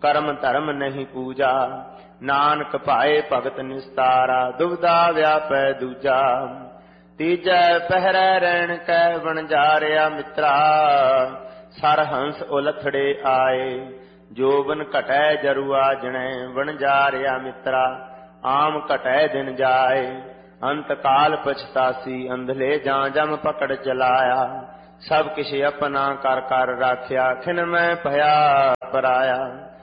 ਕਰਮ ਧਰਮ ਨਹੀਂ ਪੂਜਾ। ਨਾਨਕ ਭਾਏ ਭਗਤ ਨਿਸਤਾਰਾ ਦੁਬਿਧਾ ਵਿਆਪੈ ਦੂਜਾ। ਤੀਜੈ ਪਹਿਰੈ ਰਹਿਣ ਕੈ ਵਣਜਾਰਿਆ ਮਿੱਤਰਾ ਸਰ ਹੰਸ ਉਲਥੜੇ ਆਏ। ਜੋਬਨ ਘਟੈ ਜਰੂਆ ਜਣੈ ਵਣਜਾਰਿਆ ਮਿੱਤਰਾ ਆਮ ਘਟੈ ਦਿਨ ਜਾਏ। ਅੰਤ ਕਾਲ ਪਛਤਾਸੀ ਅੰਧਲੇ ਜਾਂ ਜਮ ਪਕੜ ਚਲਾਇਆ। ਸਭ ਕਿਛ ਆਪਣਾ ਕਰ ਕਰ ਰਾਖਿਆ ਖਿਨ ਮੈਂ ਭਇਆ ਪਰਾਇਆ।